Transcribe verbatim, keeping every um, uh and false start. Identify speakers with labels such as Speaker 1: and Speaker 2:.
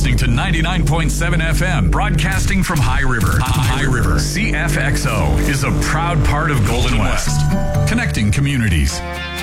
Speaker 1: listening to ninety-nine point seven F M, broadcasting from High River. High River. C F X O is a proud part of Golden West, connecting communities.